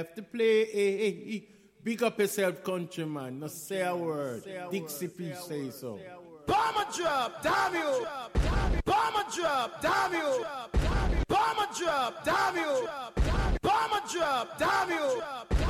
Have to play big up yourself, countryman. No say a word. Dixie P say so. Bomber drop, damn you. Bomber drop, damn you. Bomber drop, damn you. Bomber drop, damn you.